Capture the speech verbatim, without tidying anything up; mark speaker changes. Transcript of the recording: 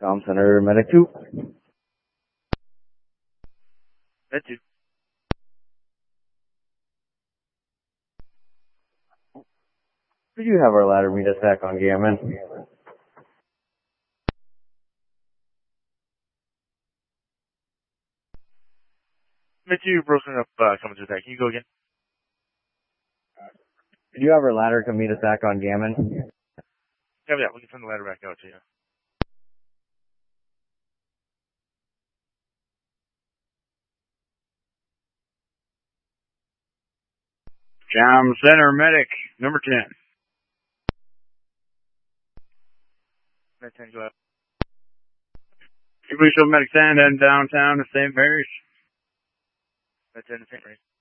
Speaker 1: Comm Center, Medic two.
Speaker 2: Med two.
Speaker 1: Could you have our ladder meet us back on Gammon?
Speaker 2: Med two broken up, uh, coming to attack. Can you go again?
Speaker 1: Could you have our ladder come meet us back on Gammon?
Speaker 2: Yeah, yeah, we can send the ladder back out to you.
Speaker 3: Comm Center Medic, number ten.
Speaker 2: Med ten, go out.
Speaker 3: You please show Medic ten and downtown to Saint Mary's.
Speaker 2: Med ten to Saint Mary's.